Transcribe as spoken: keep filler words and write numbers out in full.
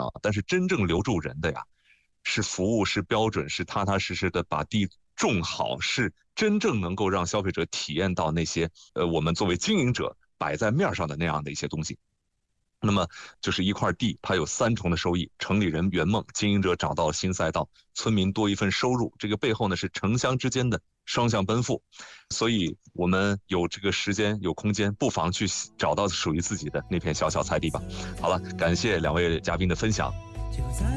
要，但是真正留住人的呀，是服务，是标准，是踏踏实实的把地种好，是真正能够让消费者体验到那些呃我们作为经营者摆在面上的那样的一些东西。那么就是一块地，它有三重的收益：城里人圆梦，经营者找到新赛道，村民多一份收入。这个背后呢是城乡之间的双向奔赴。所以我们有这个时间有空间，不妨去找到属于自己的那片小小菜地吧。好了，感谢两位嘉宾的分享。